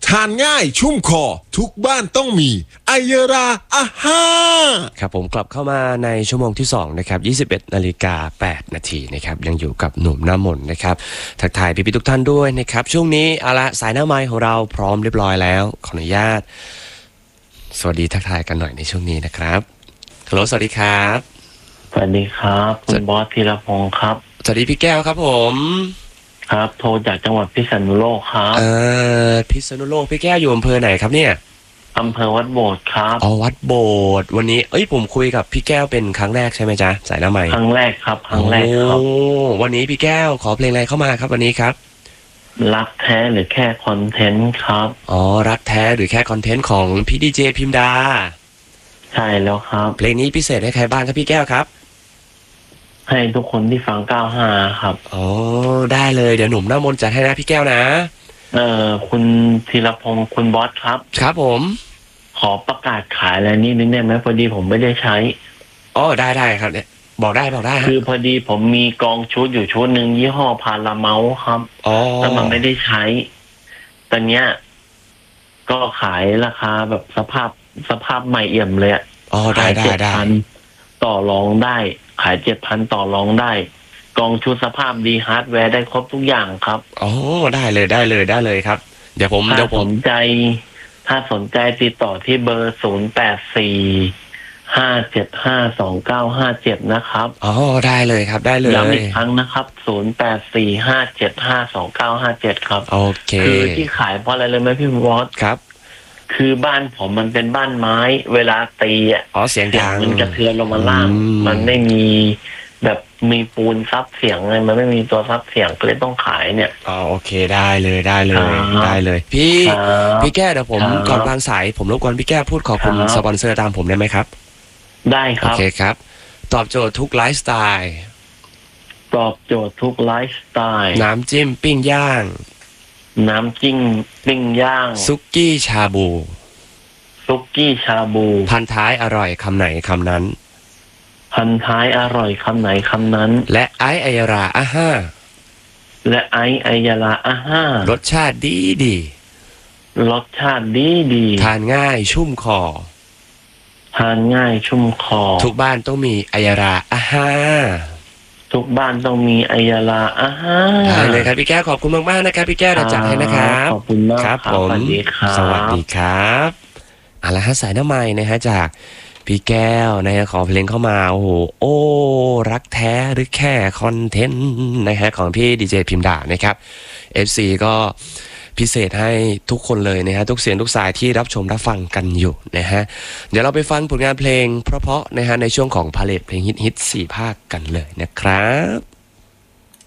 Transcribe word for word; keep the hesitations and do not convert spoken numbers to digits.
ทานง่ายชุ่มคอทุกบ้านต้องมีไอเยราอาฮ่าครับผมกลับเข้ามาในชั่วโมงที่สองนะครับยี่สิบเอ็ดนาฬิกาแปดนาทีนะครับยังอยู่กับหนุ่มหน้ามนนะครับทักทายพี่ๆทุกท่านด้วยนะครับช่วงนี้เอาละสายหน้าไมค์ของเราพร้อมเรียบร้อยแล้วขออนุญาตสวัสดีทักทายกันหน่อยในช่วงนี้นะครับฮัลโหลสวัสดีครับสวัสดีครับคุณบอสธีรพงศ์ครับสวัสดีพี่แก้วครับผมครับโทรจากจังหวัดพิษณุโลกครับเออพิษณุโลกพี่แก้วอยู่อำเภอไหนครับเนี่ยอำเภอวัดโบสถ์ครับอ๋อวัดโบสถ์วันนี้เอ้ยผมคุยกับพี่แก้วเป็นครั้งแรกใช่ไหมจ๊ะสายหน้าไมค์ครั้งแรกครับครั้งแรกครับวันนี้พี่แก้วขอเพลงอะไรเข้ามาครับวันนี้ครับรักแท้หรือแค่คอนเทนต์ครับอ๋อรักแท้หรือแค่คอนเทนต์ของพี่ดีเจพิมดาใช่แล้วครับเพลงนี้พิเศษให้ใครบ้างครับพี่แก้วครับให้ทุกคนที่ฟังเก้าห้าครับอ๋อได้เลยเดี๋ยวหนุ่มหน้ามนต์จัดให้นะพี่แก้วนะเอ่อคุณธีรพงศ์คุณบอสครับครับผมขอประกาศขายอะไรนิดนึงได้ไหมพอดีผมไม่ได้ใช้อ๋อได้ได้ครับเนี่ยบอกได้บอกได้คือพอดีผมมีกองชุดอยู่ชุดหนึ่งยี่ห้อพาราเมาส์ครับอ๋อแต่มันไม่ได้ใช้ตอนเนี้ยก็ขายราคาแบบสภาพสภาพใหม่เอี่ยมเลยอ่ะอ๋อได้ได้ได้ต่อรองได้ขายเจ็ดพันต่อรองได้กองชุดสภาพดีฮาร์ดแวร์ได้ครบทุกอย่างครับอ๋อได้เลยได้เลยได้เลยครับเดี๋ยวผมถ้าเดี๋ยวผมสนใจถ้าสนใจติดต่อที่เบอร์ศูนย์แปดสี่ห้าเจ็ดห้าสองเก้าห้าเจ็ดนะครับอ๋อได้เลยครับได้เลยย้ำอีกครั้งนะครับศูนย์แปดสี่ห้าเจ็ดห้าสองเก้าห้าเจ็ดครับโอเคคือที่ขายเพราะอะไรเลยไหมพี่วอสครับคือบ้านผมมันเป็นบ้านไม้เวลาตีอ่ะอ๋อเสียงดังมันกระเทือนลงมาล่างมันไม่มีแบบมีปูนซับเสียงอะไรมันไม่มีตัวซับเสียงก็เลยต้องขายเนี่ยอ๋อโอเคได้เลยได้เลยได้เลยพี่พี่แก้วเดี๋ยวผมก่อนวางสายผมรบกวนพี่แก้วพูดขอบคุณสปอนเซอร์ตามผมได้ไหมครับได้ครับโอเคครับตอบโจทย์ทุกไลฟ์สไตล์ตอบโจทย์ทุกไลฟ์สไตล์น้ำจิ้มปิ้งย่างน้ำจิ้มปิ้งย่างซุกี้ชาบูซุกี้ชาบูพันท้ายอร่อยคำไหนคำนั้นพันท้ายอร่อยคำไหนคำนั้นและไอไอยาราอาห้าและไอไอยาราอาห้ารสชาติดีดีรสชาติดีดีทานง่ายชุ่มคอทานง่ายชุ่มคอทุกบ้านต้องมีไอยาราอาห้าทุกบ้านต้องมีไอยาราอาห้าได้เลยครับพี่แก้วขอบคุณมากๆนะครับพี่แก้วเดี๋ยวจัดให้นะครับขอบคุณมากครับผมสวัสดีครับสวัสดีครับเอาละฮะสายหน้าไม้นะฮะจากพี่แก้วนะฮะขอเพลงเข้ามาโอ้โหโอ้รักแท้หรือแค่คอนเทนต์นะฮะของพี่ดีเจพิมดานะครับ เอฟ ซี ก็พิเศษให้ทุกคนเลยนะฮะทุกเสียงทุกสายที่รับชมรับฟังกันอยู่นะฮะเดี๋ยวเราไปฟังผลงานเพลงเพราะๆนะฮะในช่วงของพาเลทเพลงฮิตๆสี่ภาคกันเลยนะครับ